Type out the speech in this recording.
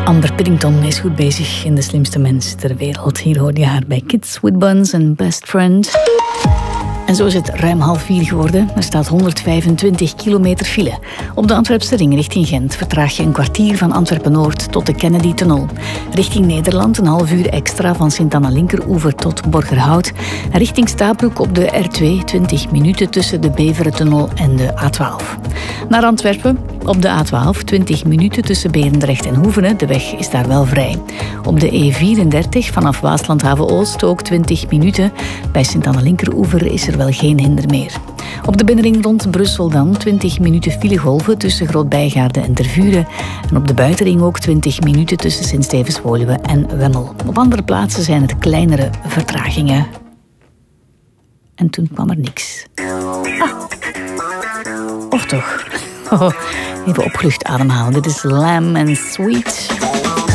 Amber Piddington is goed bezig in De Slimste Mens ter wereld. Hier hoorde je haar bij Kids with Buns en Best Friend. En zo is het ruim 3:30 geworden. Er staat 125 kilometer file. Op de Antwerpse ring richting Gent vertraag je een kwartier van Antwerpen-Noord tot de Kennedy-tunnel. Richting Nederland een half uur extra van Sint-Anna-Linkeroever tot Borgerhout. En richting Stabroek op de R2 20 minuten tussen de Beverentunnel en de A12. Naar Antwerpen op de A12 20 minuten tussen Berendrecht en Hoevenen. De weg is daar wel vrij. Op de E34 vanaf Waasland-Haven-Oost ook 20 minuten. Bij Sint-Anna-Linkeroever is er wel geen hinder meer. Op de binnenring rond Brussel dan 20 minuten filegolven tussen Groot-Bijgaarde en Tervuren. En op de buitenring ook 20 minuten tussen Sint-Stevens-Woluwe en Wemmel. Op andere plaatsen zijn er kleinere vertragingen. En toen kwam er niks. Of toch? Even opgelucht ademhalen. Dit is Lamb and Sweet.